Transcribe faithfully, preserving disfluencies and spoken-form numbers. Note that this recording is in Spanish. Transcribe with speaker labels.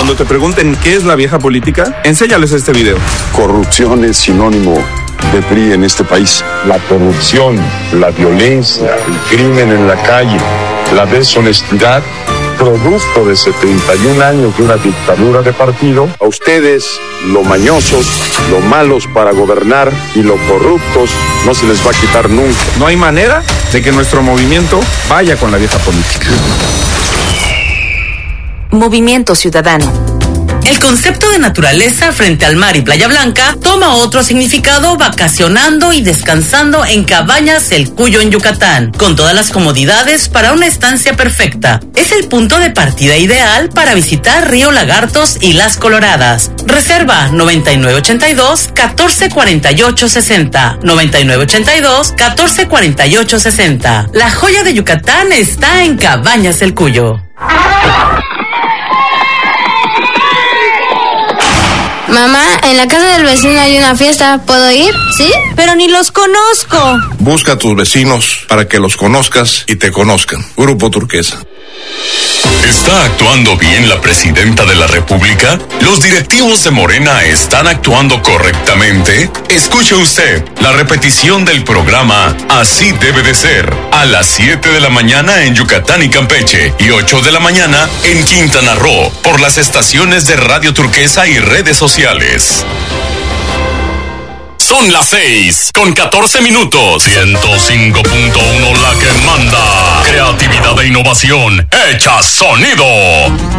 Speaker 1: Cuando te pregunten qué es la vieja política, enséñales este video.
Speaker 2: Corrupción es sinónimo de P R I en este país.
Speaker 3: La corrupción, la violencia, el crimen en la calle, la deshonestidad, producto de setenta y un años de una dictadura de partido.
Speaker 2: A ustedes, lo mañosos, lo malos para gobernar y lo corruptos, no se les va a quitar nunca.
Speaker 1: No hay manera de que nuestro movimiento vaya con la vieja política.
Speaker 4: Movimiento Ciudadano.
Speaker 5: El concepto de naturaleza frente al mar y Playa Blanca toma otro significado vacacionando y descansando en Cabañas El Cuyo en Yucatán, con todas las comodidades para una estancia perfecta. Es el punto de partida ideal para visitar Río Lagartos y Las Coloradas. Reserva noventa y nueve ochenta y dos, catorce cuarenta y ocho sesenta, noventa y nueve ochenta y dos, catorce cuarenta y ocho sesenta. La joya de Yucatán está en Cabañas El Cuyo.
Speaker 6: Mamá, en la casa del vecino hay una fiesta, ¿puedo ir? ¿Sí?
Speaker 7: Pero ni los conozco.
Speaker 8: Busca a tus vecinos para que los conozcas y te conozcan. Grupo Turquesa.
Speaker 9: ¿Está actuando bien la presidenta de la República? ¿Los directivos de Morena están actuando correctamente? Escuche usted la repetición del programa Así debe de ser, a las siete de la mañana en Yucatán y Campeche y ocho de la mañana en Quintana Roo, por las estaciones de Radio Turquesa y redes sociales. Son las seis, con catorce minutos. ciento cinco punto uno la que manda. Creatividad e innovación. ¡Hecha sonido!